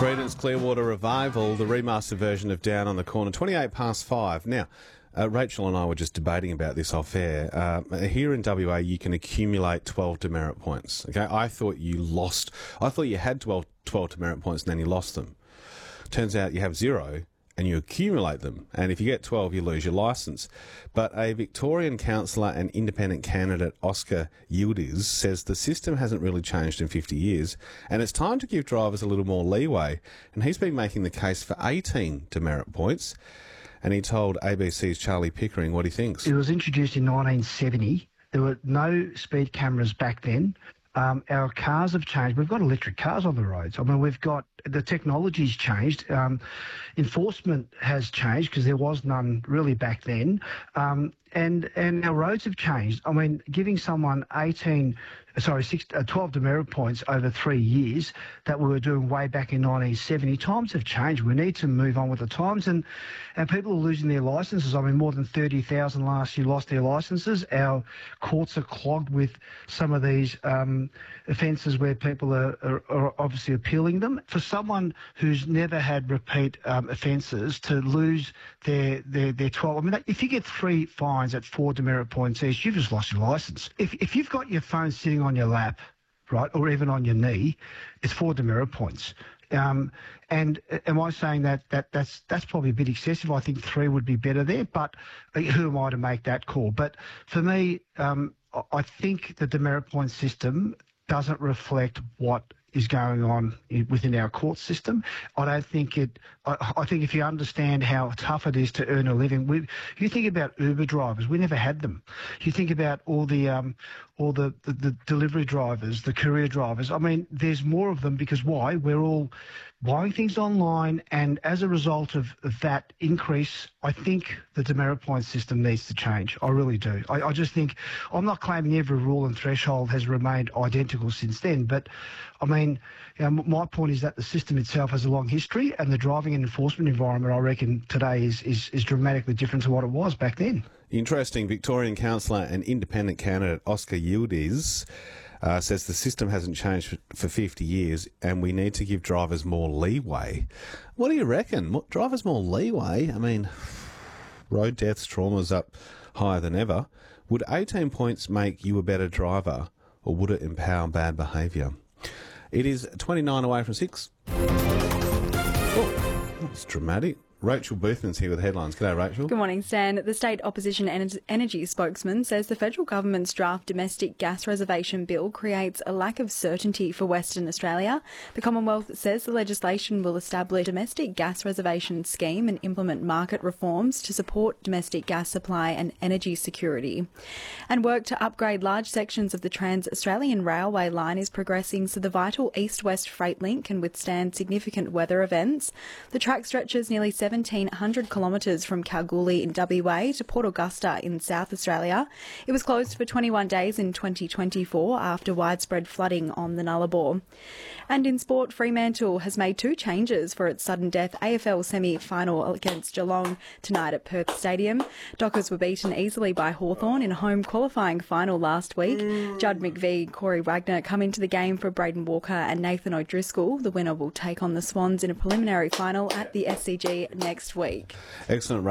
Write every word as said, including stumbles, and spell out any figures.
Creedence Clearwater Revival, the remastered version of Down on the Corner, twenty-eight past five. Now, uh, Rachel and I were just debating about this off air. Uh, here in W A, you can accumulate twelve demerit points. Okay, I thought you lost. I thought you had twelve, twelve demerit points and then you lost them. Turns out you have zero and you accumulate them. And if you get twelve, you lose your licence. But a Victorian councillor and independent candidate, Oscar Yildiz, says the system hasn't really changed in fifty years and it's time to give drivers a little more leeway. And he's been making the case for eighteen demerit points. And he told A B C's Charlie Pickering what he thinks. It was introduced in nineteen seventy. There were no speed cameras back then. Um, our cars have changed. We've got electric cars on the roads. I mean, we've got, the technology's changed. Um, enforcement has changed because there was none really back then. Um, and, and our roads have changed. I mean, giving someone eighteen, sorry, six, uh, twelve demerit points over three years that we were doing way back in nineteen seventy, times have changed. We need to move on with the times, and, and people are losing their licences. I mean, more than thirty thousand last year lost their licences. Our courts are clogged with some of these um, offences where people are, are, are obviously appealing them. For someone who's never had repeat um, offences to lose their, their, their twelve, I mean, if you get three fines at four demerit points each, you've just lost your licence. If, if you've got your phone sitting on your lap, right, or even on your knee, it's four demerit points. Um, and am I saying that, that that's that's probably a bit excessive? I think three would be better there, but who am I to make that call? But for me, um, I think the demerit point system doesn't reflect what is going on within our court system. I don't think it, I, I think if you understand how tough it is to earn a living, we, you think about Uber drivers, we never had them. You think about all the, um, all the, the, the delivery drivers, the courier drivers. I mean, there's more of them because why? We're all buying things online, and as a result of, of that increase, I think the demerit point system needs to change. I really do. I, I just think, I'm not claiming every rule and threshold has remained identical since then, but I mean, you know, my point is that the system itself has a long history, and the driving and enforcement environment, I reckon, today is, is, is dramatically different to what it was back then. Interesting. Victorian councillor and independent candidate Oscar Yildiz uh, says the system hasn't changed for fifty years and we need to give drivers more leeway. What do you reckon? What, drivers more leeway? I mean, road deaths, traumas up higher than ever. Would eighteen points make you a better driver, or would it empower bad behaviour? It is twenty-nine away from six. Oh, that's dramatic. Rachel Boothman's here with the headlines. G'day, Rachel. Good morning, Stan. The state opposition en- energy spokesman says the federal government's draft domestic gas reservation bill creates a lack of certainty for Western Australia. The Commonwealth says the legislation will establish a domestic gas reservation scheme and implement market reforms to support domestic gas supply and energy security. And work to upgrade large sections of the Trans-Australian Railway line is progressing so the vital east-west freight link can withstand significant weather events. The track stretches nearly seventeen hundred kilometres from Kalgoorlie in W A to Port Augusta in South Australia. It was closed for twenty-one days in twenty twenty-four after widespread flooding on the Nullarbor. And in sport, Fremantle has made two changes for its sudden death A F L semi-final against Geelong tonight at Perth Stadium. Dockers were beaten easily by Hawthorn in a home qualifying final last week. Judd McVie and Corey Wagner come into the game for Braden Walker and Nathan O'Driscoll. The winner will take on the Swans in a preliminary final at the S C G next week. Excellent.